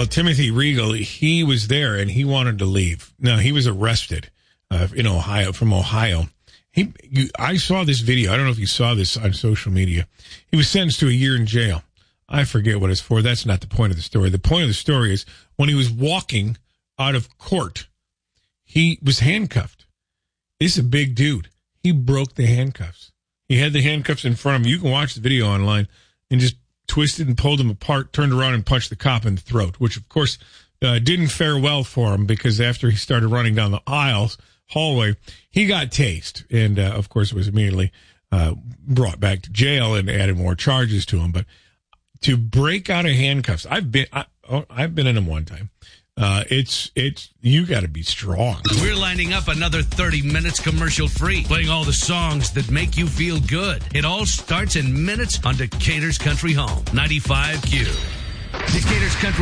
Well, Timothy Regal, he was there and he wanted to leave. No, he was arrested in Ohio, from Ohio. I saw this video. I don't know if you saw this on social media. He was sentenced to a year in jail. I forget what it's for. That's not the point of the story. The point of the story is when he was walking out of court, he was handcuffed. This is a big dude. He broke the handcuffs. He had the handcuffs in front of him. You can watch the video online, and just twisted and pulled him apart, turned around and punched the cop in the throat, which, of course, didn't fare well for him because after he started running down the hallway, he got tased and, of course, was immediately brought back to jail and added more charges to him. But to break out of handcuffs, I've been in them one time. You got to be strong. We're lining up another 30 minutes commercial free, playing all the songs that make you feel good. It all starts in minutes on Decatur's Country Home, 95Q.